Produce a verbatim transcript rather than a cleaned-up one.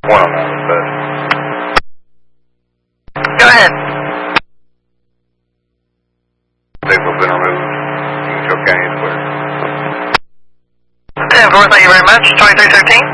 One on that was best. Go ahead. Vehicle's been removed. Show County is clear. ten four, thank you very much. twenty-three thirteen.